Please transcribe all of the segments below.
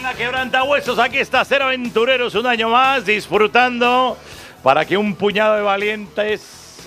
Venga, quebrantahuesos, aquí está Ser Aventureros un año más, disfrutando para que un puñado de valientes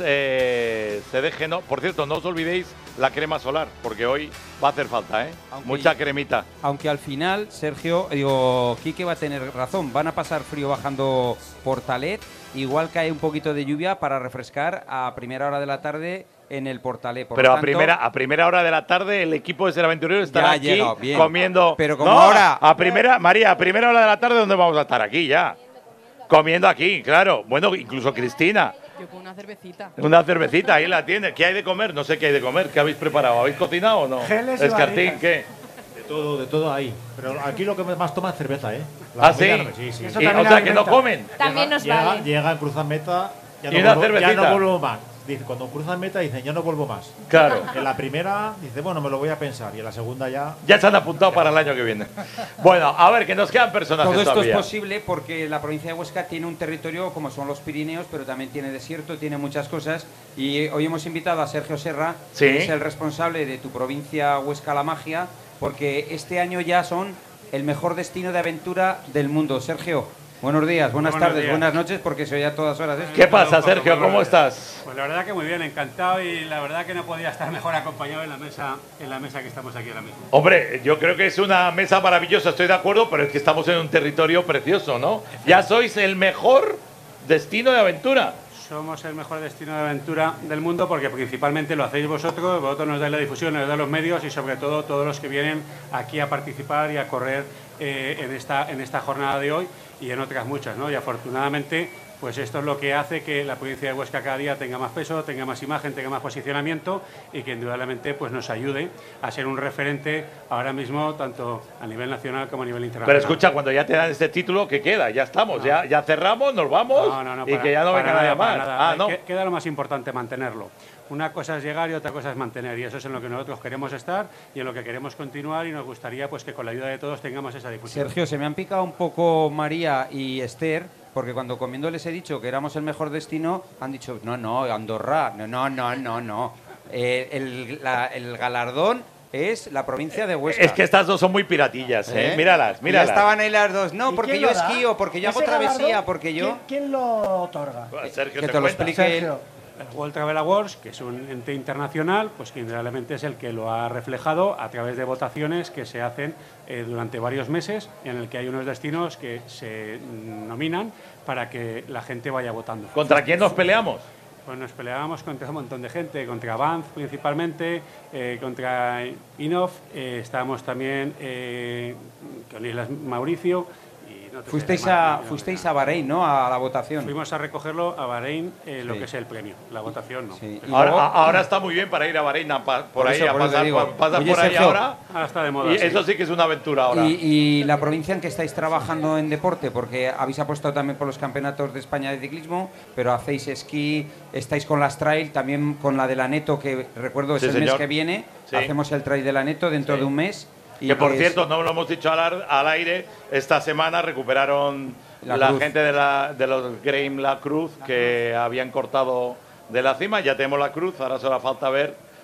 se dejen. No, por cierto, no os olvidéis la crema solar, porque hoy va a hacer falta, ¿eh? Mucha cremita. Aunque al final, Sergio, Quique va a tener razón. Van a pasar frío bajando Portalet. Igual cae un poquito de lluvia para refrescar a primera hora de la tarde en el Portalet. Pero a primera hora de la tarde el equipo de Ser Aventureros estará aquí comiendo. Pero como ahora... María, a primera hora de la tarde, ¿dónde vamos a estar? Aquí ya. Comiendo aquí, claro. Bueno, incluso Cristina. Yo con una cervecita. Una cervecita, ahí la tiene. ¿Qué hay de comer? No sé qué hay de comer. ¿Qué habéis preparado? ¿Habéis cocinado o no? Geles y Escartín, ¿qué? De todo ahí. Pero aquí lo que más toma es cerveza, ¿eh? ¿Sí? Sí. O sea, que no comen. También nos vale. Llega, cruzan meta, ya y no, una cervecita. ya no vuelvo más. Dice, cuando cruzan meta dicen, ya no vuelvo más. Claro. En la primera dice, bueno, me lo voy a pensar. Y en la segunda ya... Ya se han apuntado para el año que viene. Bueno, a ver, que nos quedan personajes Todo esto todavía. es posible porque la provincia de Huesca tiene un territorio como son los Pirineos, pero también tiene desierto, tiene muchas cosas. Y hoy hemos invitado a Sergio Serra, Sí. que es el responsable de tu provincia Huesca La Magia, porque este año ya son el mejor destino de aventura del mundo. Sergio, buenos días, buenas tardes, buenas noches, porque se oye a todas horas. ¿Qué pasa, Sergio? ¿Cómo estás? Pues la verdad que muy bien, encantado, y la verdad que no podía estar mejor acompañado en la mesa que estamos aquí ahora mismo. Hombre, yo creo que es una mesa maravillosa, estoy de acuerdo, pero es que estamos en un territorio precioso, ¿no? Ya sois el mejor destino de aventura. Somos el mejor destino de aventura del mundo porque principalmente lo hacéis vosotros nos dais la difusión, nos dais los medios y sobre todo todos los que vienen aquí a participar y a correr en esta jornada de hoy y en otras muchas, ¿no? Y afortunadamente, pues esto es lo que hace que la provincia de Huesca cada día tenga más peso, tenga más imagen, tenga más posicionamiento y que indudablemente pues nos ayude a ser un referente ahora mismo tanto a nivel nacional como a nivel internacional. Pero escucha, cuando ya te dan este título, ¿qué queda? Ya estamos, ya cerramos, nos vamos y que ya no venga nadie más. No. Queda lo más importante, mantenerlo. Una cosa es llegar y otra cosa es mantener, y eso es en lo que nosotros queremos estar y en lo que queremos continuar, y nos gustaría pues que con la ayuda de todos tengamos esa difusión. Sergio, se me han picado un poco María y Esther, porque cuando comiendo les he dicho que éramos el mejor destino, han dicho, no, Andorra, no. El galardón es la provincia de Huesca. Es que estas dos son muy piratillas, ¿eh? Míralas. Ya estaban ahí las dos. No, porque yo quién lo da? esquío, porque yo hago ¿Ese travesía, galardón, porque yo... ¿Quién lo otorga? Sergio, que te te lo cuenta. explique él. Sergio. El World Travel Awards, que es un ente internacional, pues que indudablemente es el que lo ha reflejado a través de votaciones que se hacen durante varios meses, en el que hay unos destinos que se nominan para que la gente vaya votando. ¿Contra quién nos peleamos? Pues nos peleábamos contra un montón de gente, contra Banff principalmente, contra Inov, estábamos también con Islas Mauricio. Fuisteis a Bahrein, ¿no? A la votación. Fuimos a recogerlo a Bahrein, lo que es el premio. La votación no. Sí. Ahora está muy bien para ir a Bahrein, por ahí, a pasar Oye, por ahí Sergio, ahora. Ahora está de moda. Y eso sí que es una aventura ahora. Y la provincia en que estáis trabajando en deporte, porque habéis apostado también por los campeonatos de España de ciclismo, pero hacéis esquí, estáis con las trail, también con la de la Neto, que recuerdo es Sí, el señor. mes que viene, Sí. hacemos el trail de la Neto dentro de un mes. Y Que por es- cierto, no lo hemos dicho al aire, esta semana recuperaron la cruz. gente de los Graham La Cruz que habían cortado de la cima. Ya tenemos la cruz, ahora solo falta ver